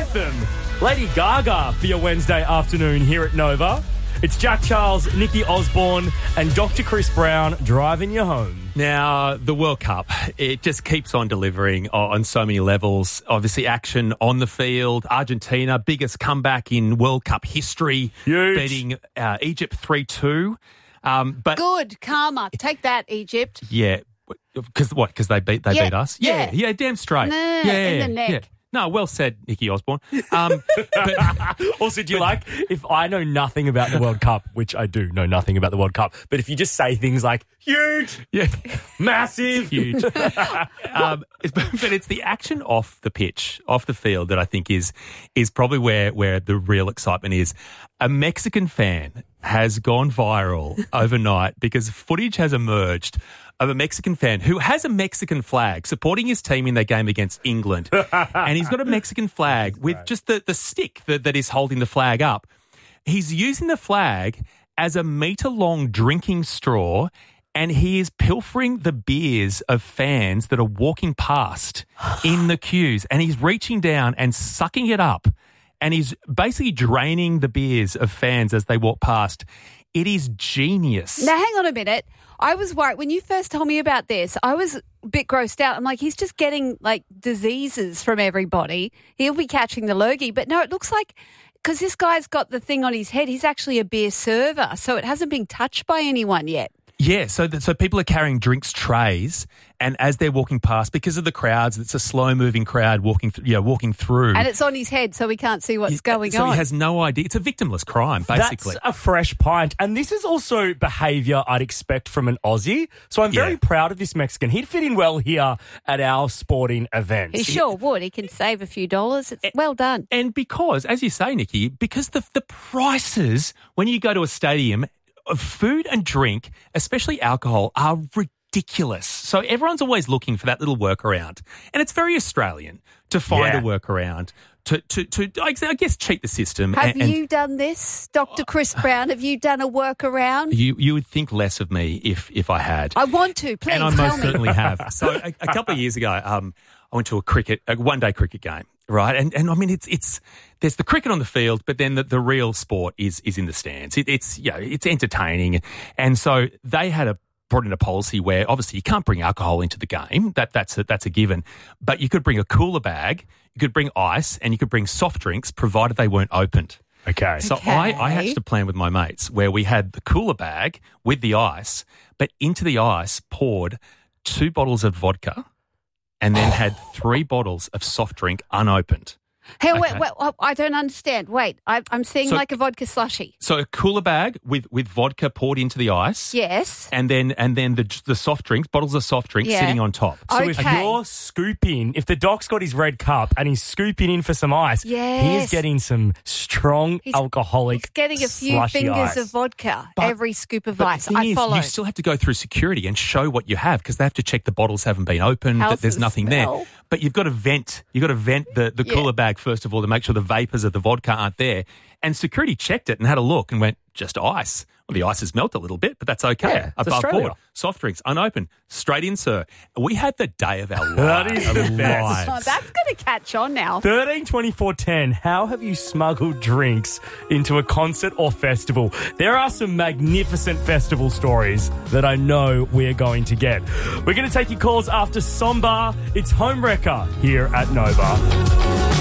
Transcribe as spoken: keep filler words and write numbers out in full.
anthem, Lady Gaga, for your Wednesday afternoon here at Nova. It's Jack Charles, Nikki Osborne, and Doctor Chris Brown driving you home. Now, the World Cup, it just keeps on delivering on so many levels. Obviously, action on the field. Argentina, biggest comeback in World Cup history, Huge. beating uh, Egypt three two. Um, but Good, karma. Take that, Egypt. Yeah, because what? Because they beat they Yeah, beat us. yeah. yeah, yeah damn straight. Nah, yeah, in the neck. yeah. No, well said, Nikki Osborne. Um, but, Also, do you like, if I know nothing about the World Cup, which I do know nothing about the World Cup, but if you just say things like huge, yeah, massive, huge. um, it's, but it's the action off the pitch, off the field, that I think is is probably where where the real excitement is. A Mexican fan has gone viral overnight because footage has emerged of a Mexican fan who has a Mexican flag supporting his team in their game against England. And he's got a Mexican flag with just the, the stick that, that is holding the flag up. He's using the flag as a metre-long drinking straw, and he is pilfering the beers of fans that are walking past in the queues. And he's reaching down and sucking it up, and he's basically draining the beers of fans as they walk past. It is genius. Now, hang on a minute. I was worried when you first told me about this. I was a bit grossed out. I'm like, he's just getting like diseases from everybody. He'll be catching the lurgy. But no, it looks like, because this guy's got the thing on his head, he's actually a beer server. So it hasn't been touched by anyone yet. Yeah, so that, so people are carrying drinks trays, and as they're walking past, because of the crowds, it's a slow-moving crowd walking, th- yeah, walking through. And it's on his head, so we can't see what's He's- going so on. he has no idea. It's a victimless crime, basically. That's a fresh pint. And this is also behaviour I'd expect from an Aussie. So I'm very Yeah. proud of this Mexican. He'd fit in well here at our sporting events. He sure would. He can save a few dollars. It's well done. And because, as you say, Nikki, because the the prices when you go to a stadium of food and drink, especially alcohol, are ridiculous. So everyone's always looking for that little workaround. And it's very Australian to find Yeah. a workaround, to, to, to I guess, cheat the system. Have and, and you done this, Doctor Chris Brown? Have you done a workaround? you, you would think less of me if, if I had. I want to. Please and I tell most me. certainly have. So a, a couple of years ago, um, I went to a cricket, a one-day cricket game, right? And and I mean, it's it's there's the cricket on the field, but then the, the real sport is is in the stands. It, it's you know, it's entertaining, and so they had a brought in a policy where obviously you can't bring alcohol into the game. That that's a, that's a given, but you could bring a cooler bag, you could bring ice, and you could bring soft drinks, provided they weren't opened. Okay. So Okay. I, I hatched a plan with my mates where we had the cooler bag with the ice, but into the ice poured two bottles of vodka and then had three bottles of soft drink unopened. Hey, wait, Okay. wait, wait, I don't understand. Wait, I, I'm seeing So- like a vodka slushy. So a cooler bag with, with vodka poured into the ice. Yes. And then and then the the soft drinks, bottles of soft drinks Yeah. sitting on top. So if Okay. you're scooping, if the doc's got his red cup and he's scooping in for some ice, he is Yes. getting some strong He's- alcoholic He's getting a few slushy fingers ice. of vodka, But- every scoop of But ice. the thing I is, follow. you still have to go through security and show what you have because they have to check the bottles haven't been opened, How's that there's the nothing smell? there. But you've got to vent. You've got to vent the, the Yeah. cooler bag first of all to make sure the vapors of the vodka aren't there. And security checked it and had a look and went, just ice. Well, the ice has melted a little bit, but that's okay. Yeah, it's Above Australia. board. Soft drinks, unopened. Straight in, sir. We had the day of our lives. That is the best. Oh, that's going to catch on now. thirteen twenty-four ten. How have you smuggled drinks into a concert or festival? There are some magnificent festival stories that I know we're going to get. We're going to take your calls after Sombar. It's Homewrecker here at Nova.